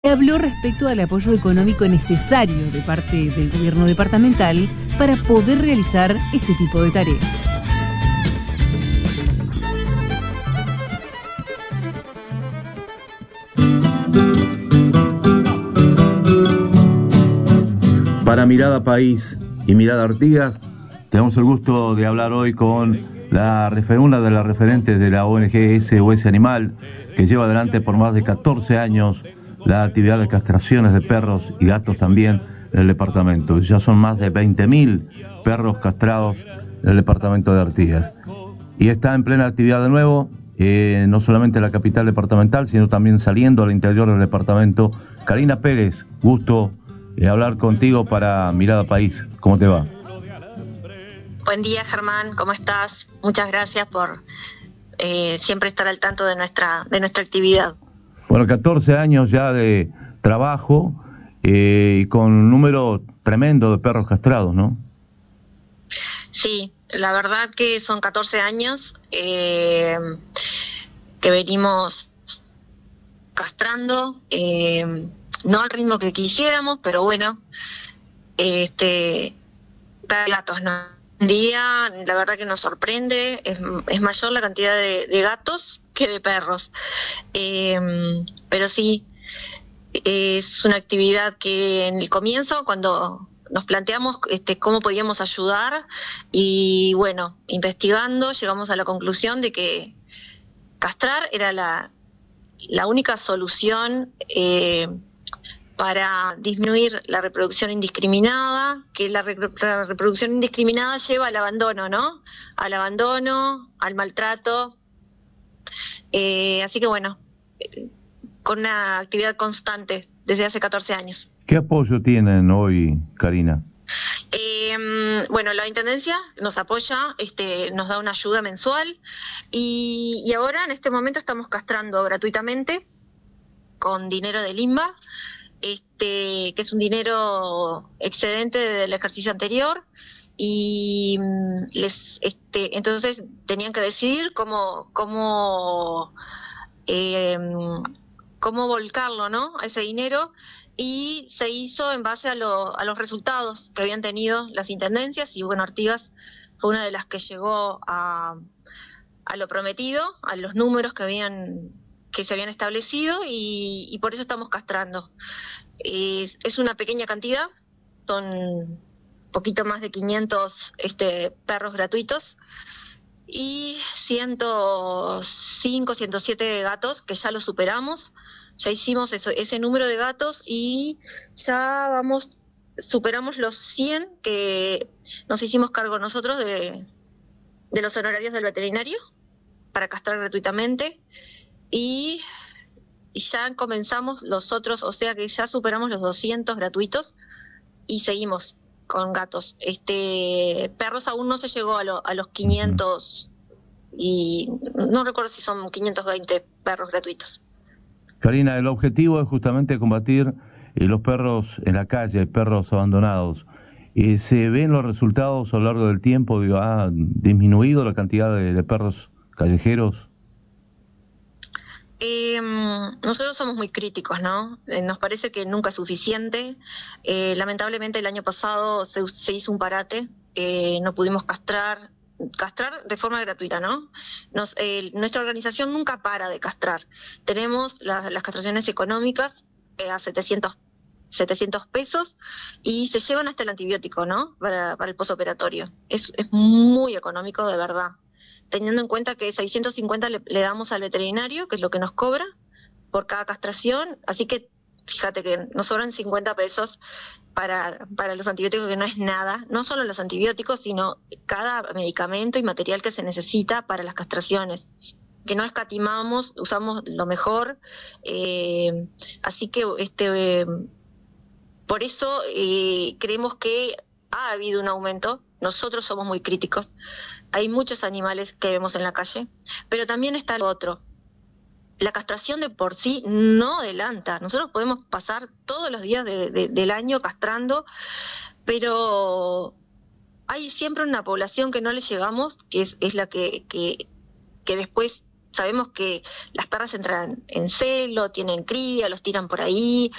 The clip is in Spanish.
Habló respecto al apoyo económico necesario de parte del gobierno departamental para poder realizar este tipo de tareas. Para Mirada País y Mirada Artigas, tenemos el gusto de hablar hoy con una de las referentes de la ONG SOS Animal, que lleva adelante por más de 14 años la actividad de castraciones de perros y gatos también en el departamento. Ya son más de 20.000 perros castrados en el departamento de Artigas. Y está en plena actividad de nuevo, no solamente en la capital departamental, sino también saliendo al interior del departamento. Karina Pérez, gusto hablar contigo para Mirada País. ¿Cómo te va? Buen día, Germán, ¿cómo estás? Muchas gracias por siempre estar al tanto de nuestra actividad. Bueno, 14 años ya de trabajo y con un número tremendo de perros castrados, ¿no? Sí, la verdad que son 14 años que venimos castrando, no al ritmo que quisiéramos, pero bueno, gatos, ¿no? Un día, la verdad que nos sorprende, es mayor la cantidad de gatos que de perros, pero sí, es una actividad que en el comienzo, cuando nos planteamos cómo podíamos ayudar, y bueno, investigando, llegamos a la conclusión de que castrar era la única solución para disminuir la reproducción indiscriminada, que la reproducción indiscriminada lleva al abandono, ¿no? Al abandono, al maltrato. Así que bueno, con una actividad constante desde hace 14 años. ¿Qué apoyo tienen hoy, Karina? Bueno, la Intendencia nos apoya, nos da una ayuda mensual y ahora en este momento estamos castrando gratuitamente con dinero del INBA, que es un dinero excedente del ejercicio anterior, y entonces tenían que decidir cómo volcarlo, ¿no? A ese dinero, y se hizo en base a los resultados que habían tenido las intendencias, y bueno, Artigas fue una de las que llegó a lo prometido, a los números que se habían establecido, y por eso estamos castrando. Es una pequeña cantidad, son poquito más de 500 perros gratuitos y 105, 107 gatos, que ya lo superamos. Ya hicimos ese número de gatos y ya superamos los 100 que nos hicimos cargo nosotros de los honorarios del veterinario para castrar gratuitamente, y ya comenzamos los otros, o sea que ya superamos los 200 gratuitos y seguimos con gatos. Perros aún no se llegó a los 500, y no recuerdo si son 520 perros gratuitos. Karina, el objetivo es justamente combatir los perros en la calle, perros abandonados. ¿Se ven los resultados a lo largo del tiempo? ¿Ha disminuido la cantidad de perros callejeros? Nosotros somos muy críticos, ¿no? Nos parece que nunca es suficiente. Lamentablemente el año pasado se hizo un parate, no pudimos castrar de forma gratuita, ¿no? Nuestra organización nunca para de castrar. Tenemos las castraciones económicas a 700 pesos, y se llevan hasta el antibiótico, ¿no? Para el posoperatorio. Es muy económico, de verdad, teniendo en cuenta que 650 le damos al veterinario, que es lo que nos cobra por cada castración, así que fíjate que nos sobran 50 pesos para los antibióticos, que no es nada, no solo los antibióticos, sino cada medicamento y material que se necesita para las castraciones, que no escatimamos, usamos lo mejor, así que por eso creemos que ha habido un aumento. Nosotros somos muy críticos. Hay muchos animales que vemos en la calle, pero también está lo otro. La castración de por sí no adelanta. Nosotros podemos pasar todos los días del año castrando, pero hay siempre una población que no le llegamos, que es la que después sabemos que las perras entran en celo, tienen cría, los tiran por ahí,